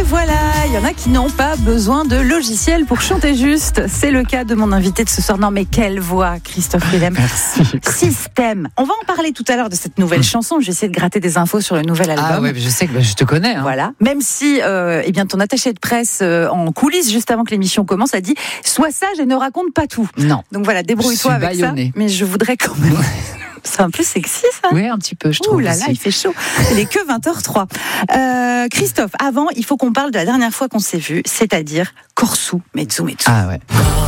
voilà, il y en a qui n'ont pas besoin de logiciel pour chanter juste. C'est le cas de mon invité de ce soir. Non mais quelle voix, Christophe Willem. Merci. Système. On va en parler tout à l'heure de cette nouvelle chanson. Je vais essayer de gratter des infos sur le nouvel album. Ah ouais, je sais que je te connais. Hein. Voilà. Même si, eh bien, ton attaché de presse en coulisses juste avant que l'émission commence a dit « Sois sage et ne raconte pas tout ». Non. Donc voilà, débrouille-toi avec bâillonné. ça. Mais je voudrais quand même. C'est un peu sexy, ça. Oui, un petit peu, je trouve. Ouh là là, aussi. il fait chaud. Il n'est que 20h03. Christophe, avant, il faut qu'on parle de la dernière fois qu'on s'est vu, c'est-à-dire Korsou Mezzu Mezzu. Ah ouais.